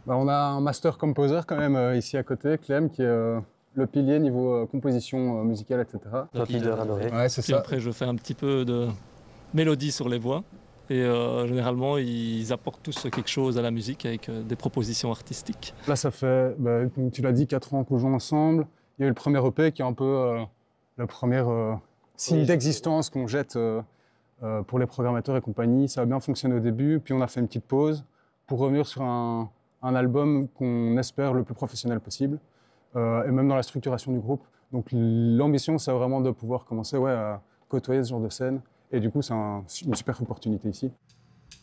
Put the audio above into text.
Bah, on a un master composer quand même ici à côté, Clem, qui est le pilier niveau composition musicale, etc. Notre leader adoré. Ouais, c'est Puis ça. après, je fais un petit peu de mélodie sur les voix. Et généralement, ils apportent tous quelque chose à la musique avec des propositions artistiques. Là, ça fait, comme tu l'as dit, 4 ans qu'on joue ensemble. Il y a eu le premier EP qui est un peu le premier signe d'existence qu'on jette pour les programmateurs et compagnie. Ça a bien fonctionné au début, puis on a fait une petite pause pour revenir sur un album qu'on espère le plus professionnel possible, et même dans la structuration du groupe. Donc l'ambition, c'est vraiment de pouvoir commencer à côtoyer ce genre de scène. Et du coup, c'est une super opportunité ici.